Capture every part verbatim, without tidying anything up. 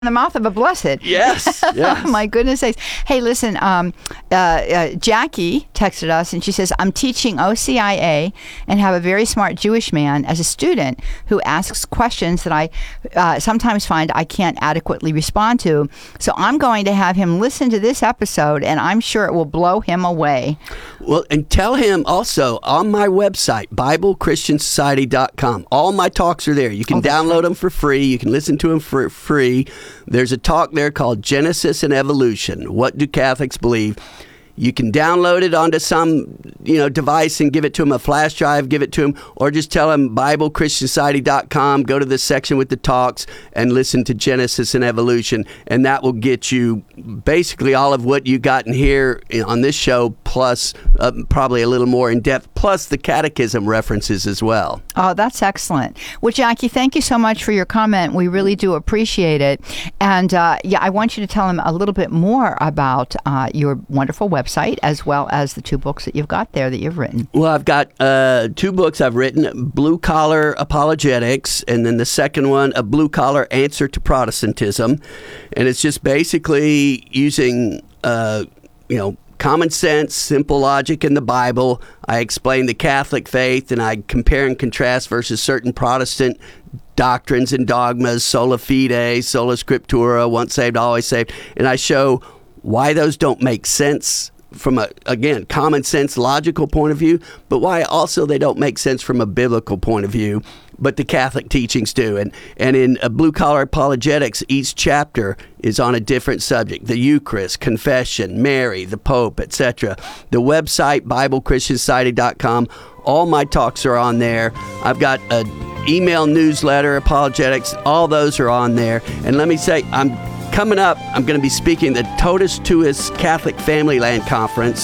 the mouth of a blessed. Yes, yes. My goodness sakes. Hey, listen, um, uh, uh, Jackie texted us and she says, I'm teaching O C I A and have a very smart Jewish man as a student who asks questions that I uh, sometimes find I can't adequately respond to. So I'm going to have him listen to this episode and I'm sure it will blow him away. Well, and tell him also on my website, Bible Christian Society dot com. All my talks are there. You can oh, download right. them for free. You can listen to them for free. There's a talk there called Genesis and Evolution. What do Catholics believe? You can download it onto some, you know, device and give it to them, a flash drive, give it to them, or just tell them Bible Christian Society dot com, go to the section with the talks and listen to Genesis and Evolution, and that will get you basically all of what you got in here on this show, plus uh, probably a little more in depth, plus the catechism references as well. Oh, that's excellent. Well, Jackie, thank you so much for your comment. We really do appreciate it. And uh, yeah, I want you to tell him a little bit more about uh, your wonderful website, as well as the two books that you've got there that you've written. Well, I've got uh, two books I've written, Blue Collar Apologetics, and then the second one, A Blue Collar Answer to Protestantism. And it's just basically using, uh, you know, common sense, simple logic in the Bible. I explain the Catholic faith, and I compare and contrast versus certain Protestant doctrines and dogmas, sola fide, sola scriptura, once saved, always saved. And I show why those don't make sense from a, again, common sense, logical point of view, but why also they don't make sense from a biblical point of view, but the Catholic teachings do. And and in a Blue Collar Apologetics, each chapter is on a different subject: the Eucharist, confession, Mary, the Pope, et cetera. The website, Bible Christian Society dot com, all my talks are on there. I've got an email newsletter, apologetics, all those are on there. And let me say, I'm coming up, I'm going to be speaking at the Totus Tuus Catholic Family Land Conference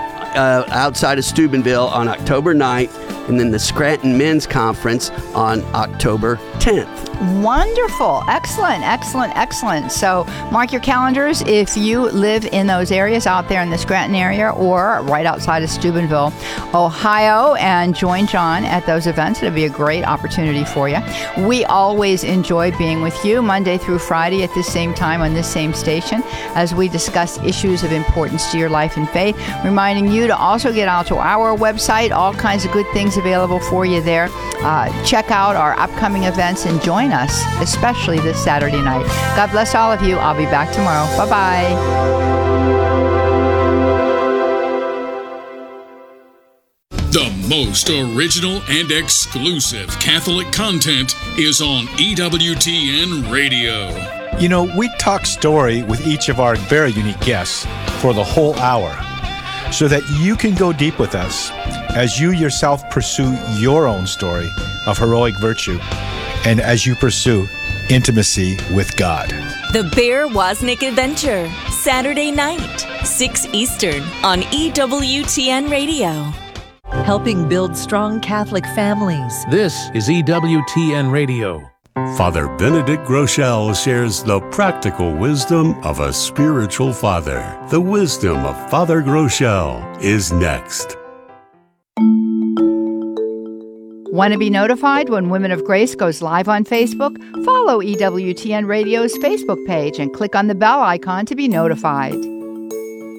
uh, outside of Steubenville on October ninth, and then the Scranton Men's Conference on October tenth. Wonderful. Excellent, excellent, excellent. So mark your calendars if you live in those areas out there in the Scranton area or right outside of Steubenville, Ohio, and join John at those events. It'll be a great opportunity for you. We always enjoy being with you Monday through Friday at this same time on this same station as we discuss issues of importance to your life and faith, reminding you to also get out to our website, all kinds of good things available for you there. Uh, check out our upcoming events and join us, especially this Saturday night. God bless all of you. I'll be back tomorrow. Bye-bye. The most original and exclusive Catholic content is on E W T N Radio. You know, we talk story with each of our very unique guests for the whole hour so that you can go deep with us as you yourself pursue your own story of heroic virtue and as you pursue intimacy with God. The Bear Wozniak Adventure, Saturday night, six Eastern on E W T N Radio. Helping build strong Catholic families. This is E W T N Radio. Father Benedict Groeschel shares the practical wisdom of a spiritual father. The wisdom of Father Groeschel is next. Want to be notified when Women of Grace goes live on Facebook? Follow E W T N Radio's Facebook page and click on the bell icon to be notified.